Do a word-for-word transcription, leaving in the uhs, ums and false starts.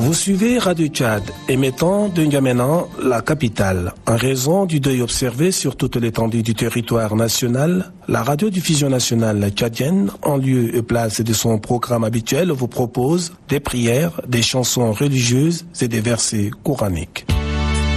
Vous suivez Radio Tchad, émettant de N'Djamena, la capitale. En raison du deuil observé sur toute l'étendue du territoire national, la radiodiffusion nationale tchadienne, en lieu et place de son programme habituel, vous propose des prières, des chansons religieuses et des versets coraniques.